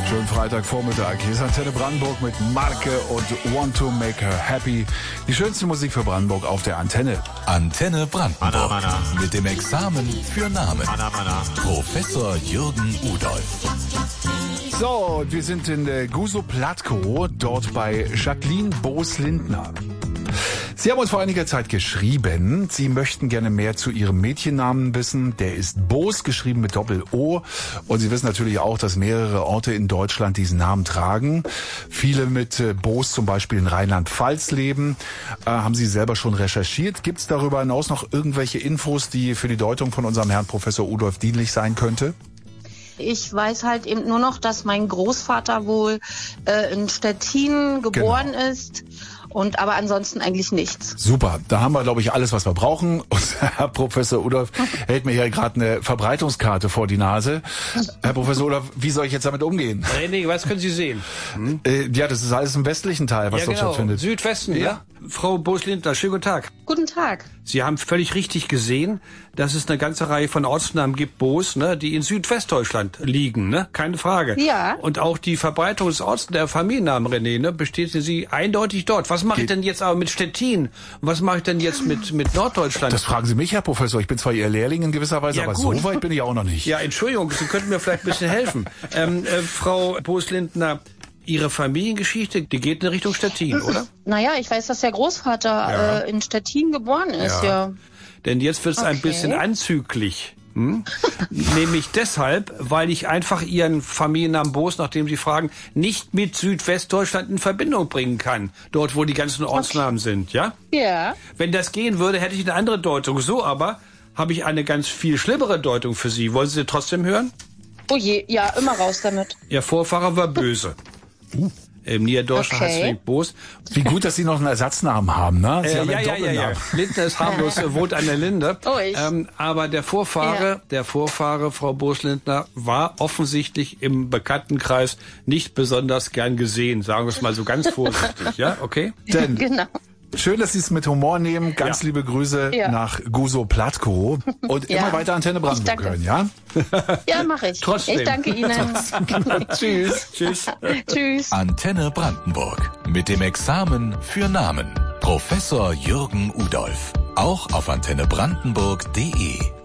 Schönen Freitagvormittag. Hier ist Antenne Brandenburg mit Marke und Want to Make Her Happy. Die schönste Musik für Brandenburg auf der Antenne. Antenne Brandenburg. Mana. Mit dem Examen für Namen. Mana. Professor Jürgen Udolf. So, wir sind in Gusow-Platkow, dort bei Jacqueline Boos-Lindner. Sie haben uns vor einiger Zeit geschrieben, Sie möchten gerne mehr zu Ihrem Mädchennamen wissen. Der ist Boos, geschrieben mit Doppel-O. Und Sie wissen natürlich auch, dass mehrere Orte in Deutschland diesen Namen tragen. Viele mit Boos zum Beispiel in Rheinland-Pfalz leben. Haben Sie selber schon recherchiert? Gibt es darüber hinaus noch irgendwelche Infos, die für die Deutung von unserem Herrn Professor Udolf dienlich sein könnte? Ich weiß halt eben nur noch, dass mein Großvater wohl in Stettin geboren ist. Aber ansonsten eigentlich nichts. Super, da haben wir, glaube ich, alles, was wir brauchen. Und Herr Professor Udolf hält mir hier gerade eine Verbreitungskarte vor die Nase. Herr Professor Udolf, wie soll ich jetzt damit umgehen? René, was können Sie sehen? Ja, das ist alles im westlichen Teil, was dort stattfindet. Südwesten, ja. Frau Boos-Lindner, schönen guten Tag. Guten Tag. Sie haben völlig richtig gesehen, dass es eine ganze Reihe von Ortsnamen gibt, Boos, die in Südwestdeutschland liegen, keine Frage. Ja. Und auch die Verbreitung des Orts der Familiennamen, René, besteht für Sie eindeutig dort. Was mache ich denn jetzt aber mit Stettin? Was mache ich denn jetzt mit Norddeutschland? Das fragen Sie mich, Herr Professor. Ich bin zwar Ihr Lehrling in gewisser Weise, aber gut. so weit bin ich auch noch nicht. Ja, Entschuldigung, Sie könnten mir vielleicht ein bisschen helfen. Frau Boos-Lindner, Ihre Familiengeschichte, die geht in Richtung Stettin, oder? Naja, ich weiß, dass der Großvater in Stettin geboren ist, ja. Denn jetzt wird es ein bisschen anzüglich. Nämlich deshalb, weil ich einfach Ihren Familiennamen Boos, nachdem Sie fragen, nicht mit Südwestdeutschland in Verbindung bringen kann. Dort, wo die ganzen Ortsnamen sind, ja? Ja. Wenn das gehen würde, hätte ich eine andere Deutung. So aber habe ich eine ganz viel schlimmere Deutung für Sie. Wollen Sie trotzdem hören? Oh je, ja, immer raus damit. Ihr Vorfahre war böse. Im Niederdeutschen heißt es Boos. Wie gut, dass Sie noch einen Ersatznamen haben, ne? Sie haben einen Doppelnamen. Lindner ist harmlos, wohnt an der Linde. Oh, ich. Aber der Vorfahre, Frau Boos-Lindner, war offensichtlich im Bekanntenkreis nicht besonders gern gesehen. Sagen wir es mal so ganz vorsichtig, ja? Okay? Denn Genau. schön, dass Sie es mit Humor nehmen. Ganz liebe Grüße nach Gusow-Platkow. Und immer weiter Antenne Brandenburg hören, ja? Ja, mache ich. Trotzdem. Ich danke Ihnen. Tschüss. Tschüss. Antenne Brandenburg. Mit dem Examen für Namen. Professor Jürgen Udolf. Auch auf antennebrandenburg.de.